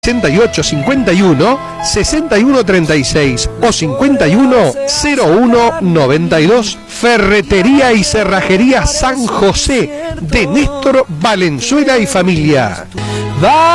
6851 6136 o 510192. Ferretería y Cerrajería San José de Néstor Valenzuela y familia.